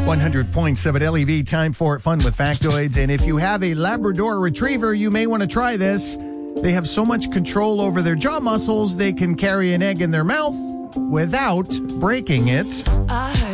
100.7 LEV, time for Fun with Factoids. And if you have a Labrador Retriever, you may want to try this. They have so much control over their jaw muscles, they can carry an egg in their mouth without breaking it.